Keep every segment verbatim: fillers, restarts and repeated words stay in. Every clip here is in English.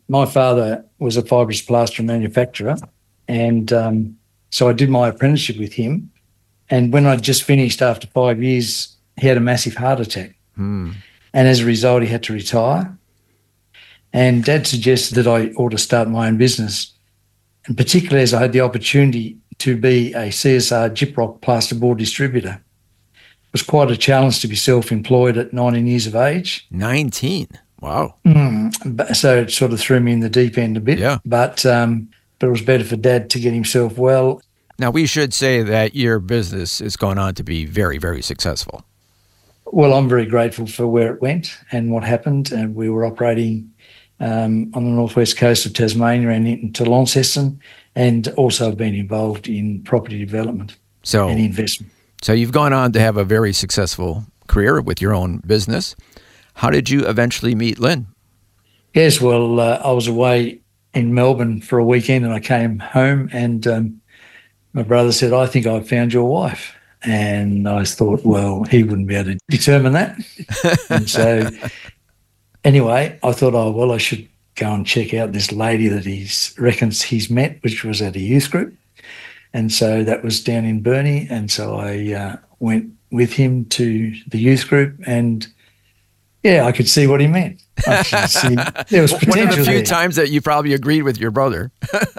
my father was a fibrous plaster manufacturer, and um, so I did my apprenticeship with him. And when I just finished after five years, he had a massive heart attack. Hmm. And as a result, he had to retire. And Dad suggested that I ought to start my own business, and particularly as I had the opportunity to be a C S R gyprock plasterboard distributor. It was quite a challenge to be self-employed at nineteen years of age. nineteen? Wow. Mm, but- so it sort of threw me in the deep end a bit. Yeah. But, um, but it was better for Dad to get himself well. Now, we should say that your business has gone on to be very, very successful. Well, I'm very grateful for where it went and what happened. And we were operating um, on the northwest coast of Tasmania and into Launceston, and also have been involved in property development So, and investment. so you've gone on to have a very successful career with your own business. How did you eventually meet Lynn? Yes, well, uh, I was away in Melbourne for a weekend and I came home, and um, my brother said, I think I've found your wife. And I thought, well, he wouldn't be able to determine that. And so anyway, I thought, oh, well, I should go and check out this lady that he reckons he's met, which was at a youth group. And so that was down in Burnie. And so I uh, went with him to the youth group, and yeah, I could see what he meant. I could see there was potential One of the few there. times that you probably agreed with your brother.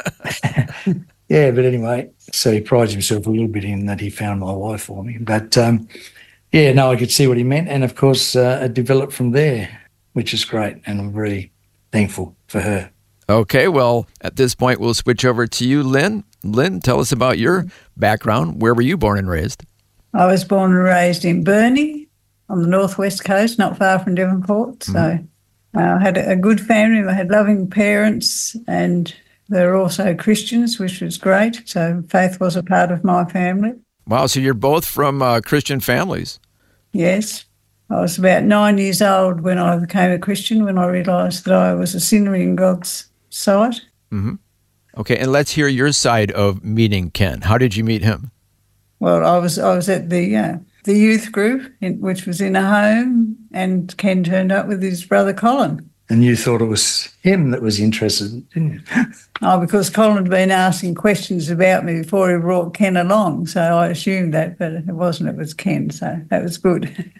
Yeah, but anyway, so he prides himself a little bit in that he found my wife for me. But um, yeah, no, I could see what he meant. And of course, uh, it developed from there, which is great. And I'm very thankful for her. Okay, well, at this point, we'll switch over to you, Lynn. Lynn, tell us about your background. Where were you born and raised? I was born and raised in Burnie on the northwest coast, not far from Devonport. So mm-hmm. uh, I had a good family. I had loving parents, and they were also Christians, which was great. So faith was a part of my family. Wow, so you're both from uh, Christian families. Yes. I was about nine years old when I became a Christian, when I realised that I was a sinner in God's sight. Mm-hmm. Okay, and let's hear your side of meeting Ken. How did you meet him? Well, I was I was at the uh, the youth group, in, which was in a home, and Ken turned up with his brother Colin. And you thought it was him that was interested, didn't you? Oh, because Colin had been asking questions about me before he brought Ken along, so I assumed that, but it wasn't. It was Ken, so that was good.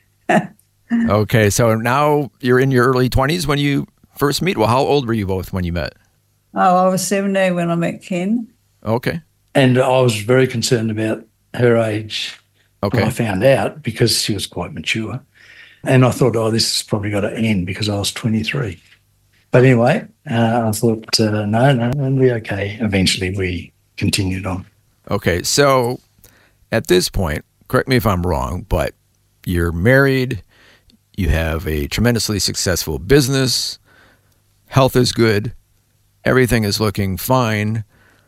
Okay, so now you're in your early twenties when you first meet. Well, how old were you both when you met? Oh, I was seventeen when I met Ken. Okay. And I was very concerned about her age Okay. when I found out, because she was quite mature. And I thought, oh, this has probably got to end, because I was twenty-three. But anyway, uh, I thought, uh, no, no, it'll be okay. Eventually we continued on. Okay, so at this point, correct me if I'm wrong, but you're married, you have a tremendously successful business, health is good, everything is looking fine.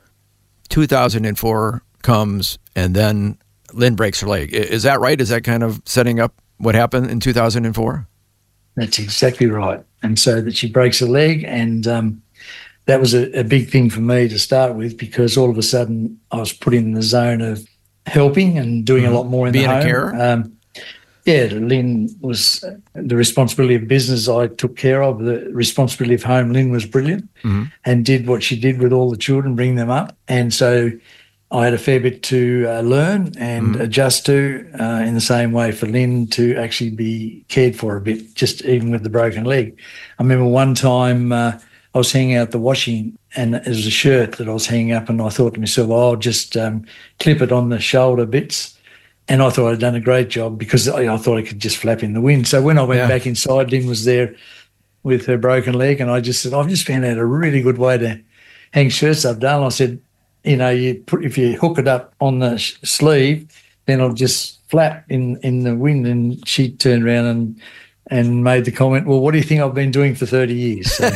two thousand four comes, and then Lynn breaks her leg. Is that right? Is that kind of setting up what happened in two thousand four? That's exactly right. And so that she breaks her leg, and um, that was a, a big thing for me to start with, because all of a sudden I was put in the zone of helping and doing Mm-hmm. a lot more in Being the a home. carer? Um, yeah, Lynn was the responsibility of business I took care of. The responsibility of home, Lynn was brilliant Mm-hmm. and did what she did with all the children, bring them up. And so I had a fair bit to uh, learn and Mm-hmm. adjust to, uh, in the same way for Lynn to actually be cared for a bit, just even with the broken leg. I remember one time uh, I was hanging out the washing, and it was a shirt that I was hanging up, and I thought to myself, oh, I'll just um, clip it on the shoulder bits. And I thought I'd done a great job, because I, I thought it could just flap in the wind. So when I went Yeah. back inside, Lynn was there with her broken leg, and I just said, I've just found out a really good way to hang shirts up, darling. I said, you know, you put if you hook it up on the sh- sleeve, then it'll just flap in, in the wind. And she turned around and and made the comment, well, what do you think I've been doing for thirty years? So,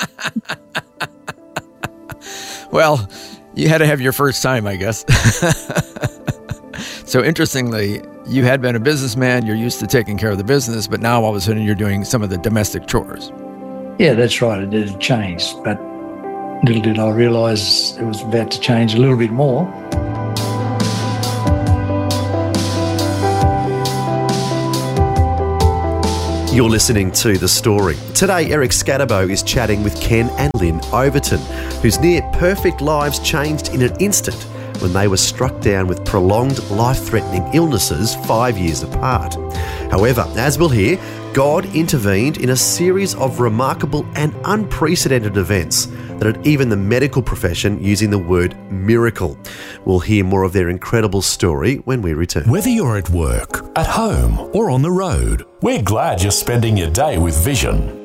Well, you had to have your first time, I guess. So interestingly, you had been a businessman, you're used to taking care of the business, but now all of a sudden you're doing some of the domestic chores. yeah, that's right. It did change. But little did I realise it was about to change a little bit more. You're listening to The Story. Today, Eric Scatterbo is chatting with Ken and Lynn Overton, whose near-perfect lives changed in an instant when they were struck down with prolonged, life-threatening illnesses five years apart. However, as we'll hear, God intervened in a series of remarkable and unprecedented events that had even the medical profession using the word miracle. We'll hear more of their incredible story when we return. Whether you're at work, at home, or on the road, we're glad you're spending your day with Vision.